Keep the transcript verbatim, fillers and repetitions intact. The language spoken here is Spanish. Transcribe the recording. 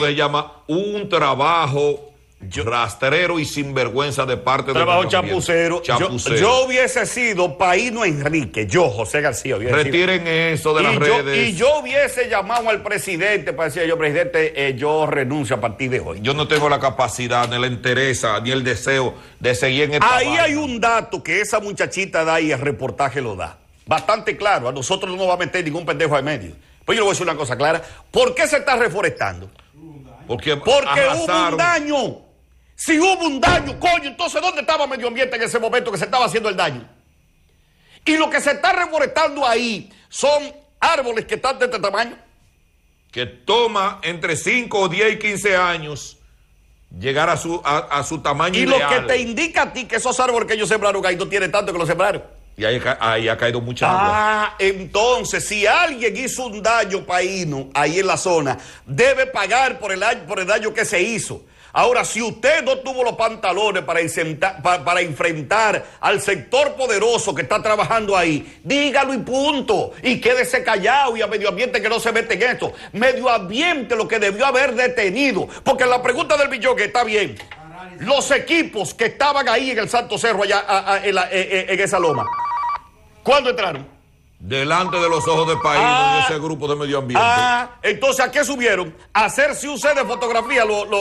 Eso se llama un trabajo Yo, rastrero y sinvergüenza de parte del trabajo chapucero. chapucero. Yo, yo hubiese sido Paíno Enrique, yo, José García. Retiren sido. eso de y las yo, redes. Y yo hubiese llamado al presidente para decir, yo, presidente, eh, yo renuncio a partir de hoy. Yo no tengo la capacidad, ni la interesa, ni el deseo de seguir en esta Ahí vaina. hay un dato que esa muchachita da y el reportaje lo da. Bastante claro, a nosotros no nos va a meter ningún pendejo al medio. Pues yo le voy a decir una cosa clara. ¿Por qué se está reforestando? Porque, Porque hubo un daño. Si hubo un daño, coño, entonces ¿dónde estaba medio ambiente en ese momento que se estaba haciendo el daño? Y lo que se está reforestando ahí son árboles que están de este tamaño. Que toma entre cinco, diez y quince años llegar a su, a, a su tamaño y ideal. Y lo que te indica a ti que esos árboles que ellos sembraron ahí no tienen tanto que los sembraron. Y ahí, ahí ha caído mucha agua. Ah, entonces, si alguien hizo un daño paíno ahí en la zona, debe pagar por el, por el daño que se hizo. Ahora, si usted no tuvo los pantalones para, para, para enfrentar al sector poderoso que está trabajando ahí, dígalo y punto. Y quédese callado, y a medio ambiente que no se mete en esto. Medio ambiente lo que debió haber detenido. Porque la pregunta del millón que está bien. Los equipos que estaban ahí en el Santo Cerro, allá a, a, en, la, en, en esa loma, ¿cuándo entraron? Delante de los ojos de país ah, de ese grupo de medio ambiente. Ah, entonces ¿a qué subieron? A hacerse un set de fotografía los... Lo,